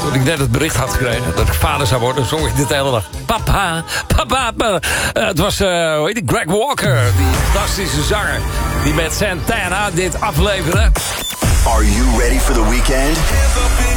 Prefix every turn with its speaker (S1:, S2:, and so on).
S1: Toen ik net het bericht had gekregen dat ik vader zou worden, zong ik dit de hele dag. Papa, papa, papa. Het was, hoe heet die? Greg Walker, die fantastische zanger. Die met Santana dit afleverde.
S2: Are you ready for the weekend?